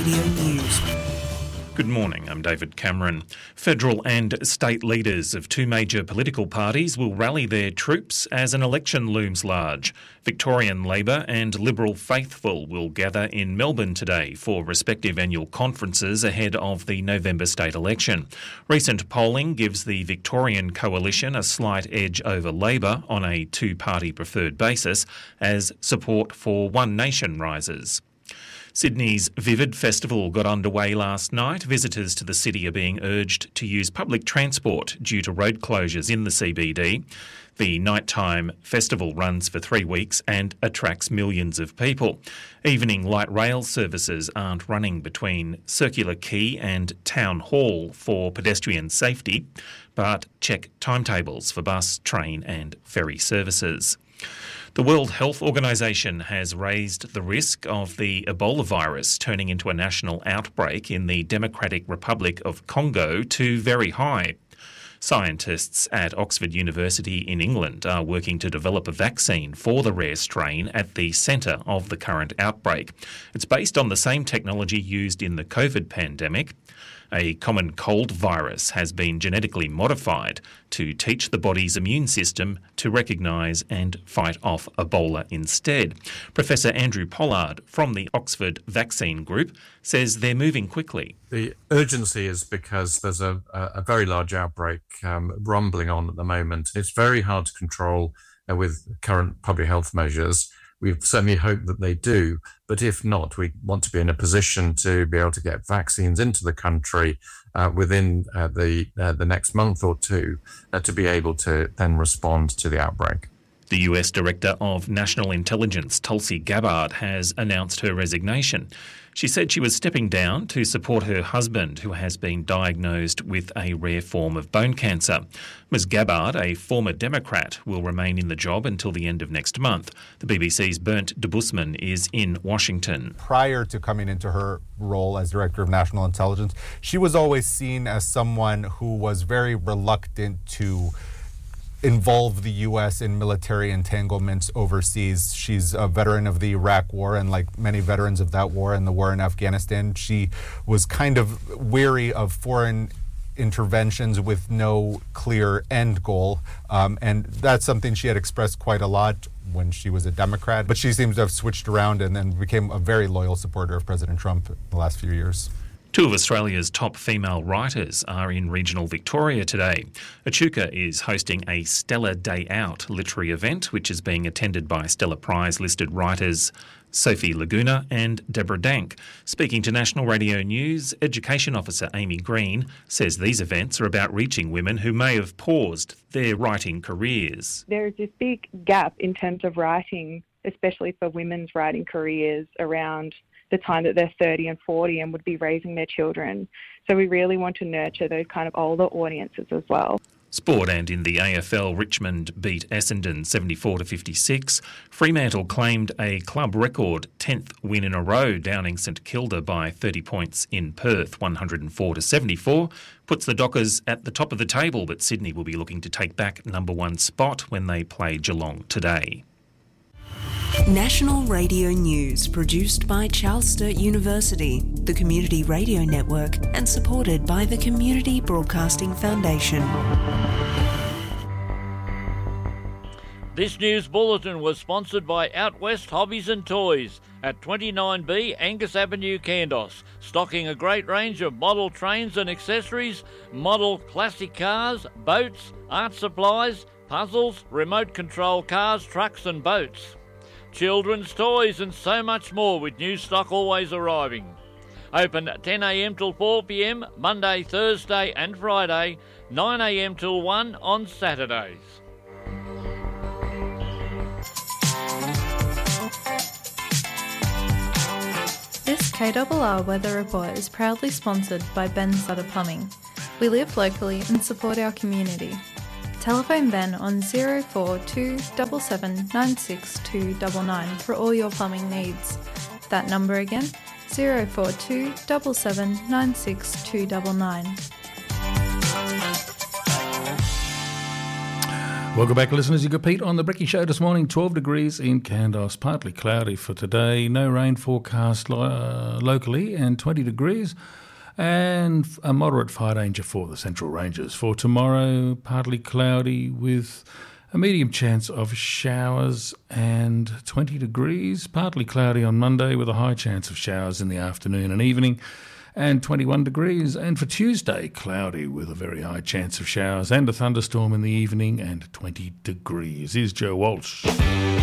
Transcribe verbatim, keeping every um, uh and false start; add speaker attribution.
Speaker 1: Radio News.
Speaker 2: Good morning, I'm David Cameron. Federal and state leaders of two major political parties will rally their troops as an election looms large. Victorian Labor and Liberal Faithful will gather in Melbourne today for respective annual conferences ahead of the November state election. Recent polling gives the Victorian coalition a slight edge over Labor on a two-party preferred basis as support for One Nation rises. Sydney's Vivid Festival got underway last night. Visitors to the city are being urged to use public transport due to road closures in the C B D. The nighttime festival runs for three weeks and attracts millions of people. Evening light rail services aren't running between Circular Quay and Town Hall for pedestrian safety, but check timetables for bus, train and ferry services. The World Health Organization has raised the risk of the Ebola virus turning into a national outbreak in the Democratic Republic of Congo to very high. Scientists at Oxford University in England are working to develop a vaccine for the rare strain at the centre of the current outbreak. It's based on the same technology used in the COVID pandemic. A common cold virus has been genetically modified to teach the body's immune system to recognise and fight off Ebola instead. Professor Andrew Pollard from the Oxford Vaccine Group says they're moving quickly.
Speaker 3: The urgency is because there's a, a very large outbreak um, rumbling on at the moment. It's very hard to control uh, with current public health measures. We certainly hope that they do, but if not, we want to be in a position to be able to get vaccines into the country uh, within uh, the uh, the next month or two uh, to be able to then respond to the outbreak.
Speaker 2: The U S Director of National Intelligence, Tulsi Gabbard, has announced her resignation. She said she was stepping down to support her husband, who has been diagnosed with a rare form of bone cancer. Miz Gabbard, a former Democrat, will remain in the job until the end of next month. The B B C's Bernd de Busman is in Washington.
Speaker 4: Prior to coming into her role as Director of National Intelligence, she was always seen as someone who was very reluctant to involve the U S in military entanglements overseas. She's a veteran of the Iraq War, and like many veterans of that war and the war in Afghanistan, she was kind of weary of foreign interventions with no clear end goal. Um, and that's something she had expressed quite a lot when she was a Democrat. But she seems to have switched around and then became a very loyal supporter of President Trump in the last few years.
Speaker 2: Two of Australia's top female writers are in regional Victoria today. Echuca is hosting a Stella Day Out literary event, which is being attended by Stella Prize-listed writers Sophie Laguna and Deborah Dank. Speaking to National Radio News, Education Officer Amy Green says these events are about reaching women who may have paused their writing careers.
Speaker 5: There's this big gap in terms of writing, especially for women's writing careers around the time that they're thirty and forty and would be raising their children. So we really want to nurture those kind of older audiences as well.
Speaker 2: Sport, and in the A F L, Richmond beat Essendon seventy-four to fifty-six. Fremantle claimed a club record tenth win in a row, downing St Kilda by thirty points in Perth, one hundred four to seventy-four. Puts the Dockers at the top of the table, but Sydney will be looking to take back number one spot when they play Geelong today.
Speaker 1: National Radio News, produced by Charles Sturt University, the Community Radio Network, and supported by the Community Broadcasting Foundation.
Speaker 6: This news bulletin was sponsored by Out West Hobbies and Toys at twenty-nine B Angus Avenue, Kandos, stocking a great range of model trains and accessories, model classic cars, boats, art supplies, puzzles, remote control cars, trucks and boats. Children's toys and so much more, with new stock always arriving. Open ten a m till four p m Monday, Thursday and Friday, nine a m till one on Saturdays.
Speaker 7: This K R R Weather Report is proudly sponsored by Ben Sutter Plumbing. We live locally and support our community. Telephone Ben on zero four two seven seven nine six two nine nine for all your plumbing needs. That number again, zero four two seven seven nine six two nine nine.
Speaker 8: Welcome back, listeners. You got Pete on the Bricky Show this morning. twelve degrees in Kandos, partly cloudy for today. No rain forecast lo- uh, locally, and twenty degrees. And a moderate fire danger for the Central Ranges. For tomorrow, partly cloudy with a medium chance of showers and twenty degrees. Partly cloudy on Monday with a high chance of showers in the afternoon and evening. And twenty-one degrees. And for Tuesday, cloudy with a very high chance of showers and a thunderstorm in the evening and twenty degrees. Here's Joe Walsh.